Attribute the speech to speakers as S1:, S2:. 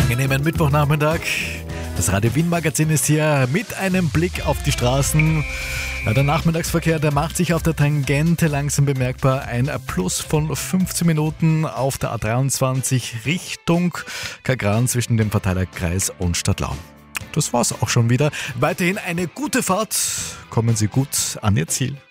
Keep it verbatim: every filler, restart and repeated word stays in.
S1: Angenehmen Mittwochnachmittag. Das Radio Wien Magazin ist hier mit einem Blick auf die Straßen. Ja, der Nachmittagsverkehr, der macht sich auf der Tangente langsam bemerkbar. Ein Plus von fünfzehn Minuten auf der A dreiundzwanzig Richtung Kagran zwischen dem Verteilerkreis und Stadtlaun. Das war's auch schon wieder. Weiterhin eine gute Fahrt. Kommen Sie gut an Ihr Ziel.